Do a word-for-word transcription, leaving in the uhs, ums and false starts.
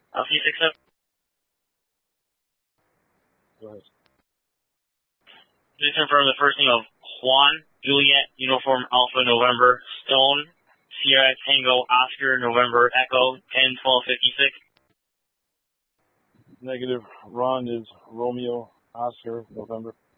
Alpha six seven. Go ahead. Please confirm the first name of Juan, Juliet, Uniform Alpha November, Stone, Sierra Tango Oscar November Echo ten twelve fifty-six. Negative. Ron is Romeo Oscar November.